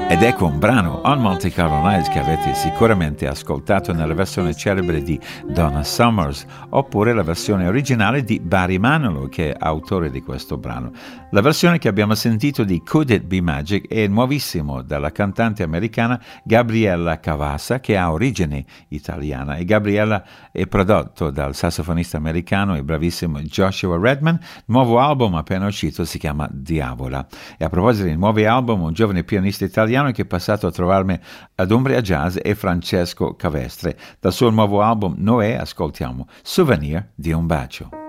Ed ecco un brano, On Monte Carlo Nights, che avete sicuramente ascoltato nella versione celebre di Donna Summers, oppure la versione originale di Barry Manilow, che è autore di questo brano. La versione che abbiamo sentito di Could It Be Magic è nuovissimo dalla cantante americana Gabriella Cavassa, che ha origine italiana, e Gabriella è prodotto dal sassofonista americano e bravissimo Joshua Redman. Il nuovo album appena uscito si chiama Diavola. E a proposito di nuovi album, un giovane pianista italiano che è passato a trovarmi ad Umbria Jazz è Francesco Cavestre. Dal suo nuovo album Noè ascoltiamo Souvenir di un bacio.